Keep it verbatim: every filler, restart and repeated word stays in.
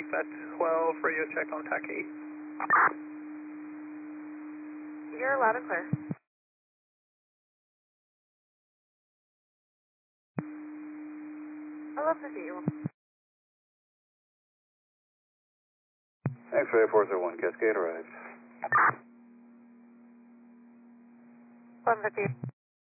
at twelve, radio check on T A C eight. You're loud and clear. I love to see you. X-ray four zero one, Cascade arrived. one fifty.